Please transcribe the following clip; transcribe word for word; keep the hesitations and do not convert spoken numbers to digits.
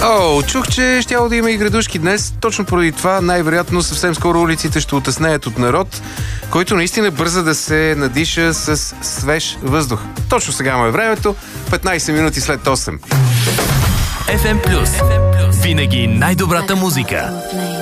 О, чух, че щяло да има и градушки днес. Точно поради това най-вероятно съвсем скоро улиците ще отъснеят от народ, който наистина бърза да се надиша с свеж въздух. Точно сега му е времето, петнайсет минути след осем. еф ем Плюс. Винаги най-добрата музика.